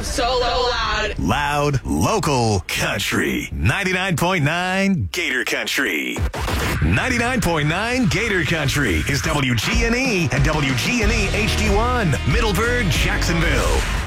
so loud. Loud, local, country. 99.9 Gator Country. 99.9 Gator Country is WGNE and WGNE HD1, Middleburg, Jacksonville.